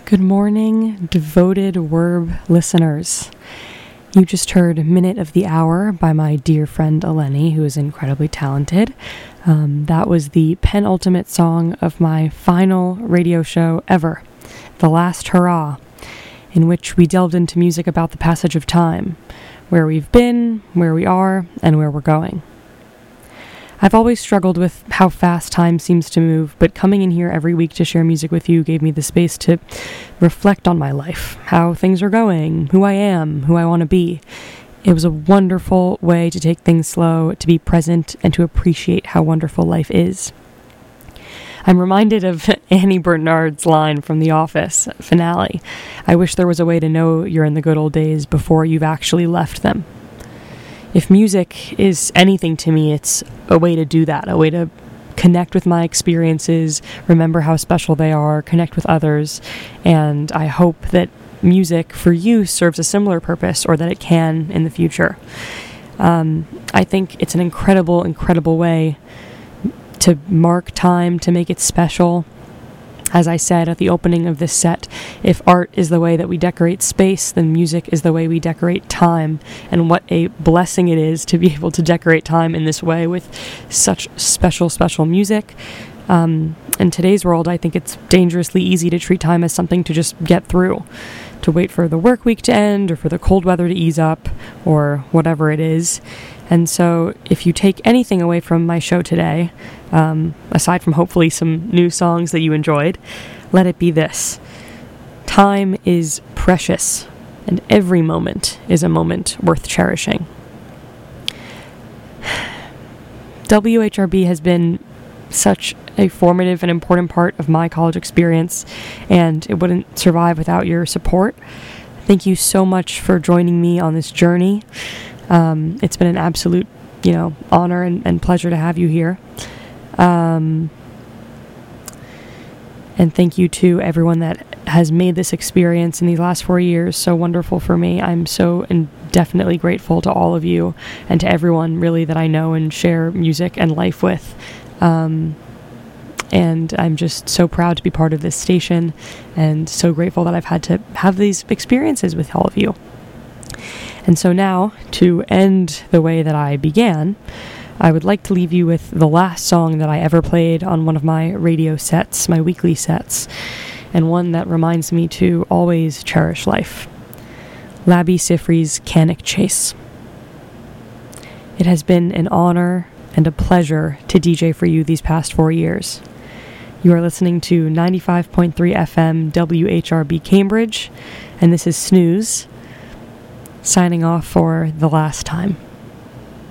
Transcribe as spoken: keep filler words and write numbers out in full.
Good morning, devoted Werb listeners. You just heard Minute of the Hour by my dear friend Eleni, who is incredibly talented. Um, that was the penultimate song of my final radio show ever, The Last Hurrah, in which we delved into music about the passage of time, where we've been, where we are, and where we're going. I've always struggled with how fast time seems to move, but coming in here every week to share music with you gave me the space to reflect on my life, how things are going, who I am, who I want to be. It was a wonderful way to take things slow, to be present, and to appreciate how wonderful life is. I'm reminded of Annie Bernard's line from The Office finale. I wish there was a way to know you're in the good old days before you've actually left them. If music is anything to me, it's a way to do that, a way to connect with my experiences, remember how special they are, connect with others, and I hope that music for you serves a similar purpose, or that it can in the future. Um, I think it's an incredible, incredible way to mark time, to make it special. As I said at the opening of this set, if art is the way that we decorate space, then music is the way we decorate time. And what a blessing it is to be able to decorate time in this way with such special, special music. Um, in today's world, I think it's dangerously easy to treat time as something to just get through, to wait for the work week to end, or for the cold weather to ease up, or whatever it is. And so if you take anything away from my show today, um, aside from hopefully some new songs that you enjoyed, let it be this. Time is precious, and every moment is a moment worth cherishing. W H R B has been such a formative and important part of my college experience, and it wouldn't survive without your support. Thank you so much for joining me on this journey. Um, it's been an absolute, you know, honor and, and pleasure to have you here. Um, and thank you to everyone that has made this experience in these last four years so wonderful for me. I'm so indefinitely grateful to all of you and to everyone really that I know and share music and life with. Um, and I'm just so proud to be part of this station, and so grateful that I've had to have these experiences with all of you. And so now, to end the way that I began, I would like to leave you with the last song that I ever played on one of my radio sets, my weekly sets, and one that reminds me to always cherish life. Labi Siffre's Cannock Chase. It has been an honor and a pleasure to D J for you these past four years. You are listening to ninety-five point three F M W H R B Cambridge, and this is Snooze, signing off for the last time.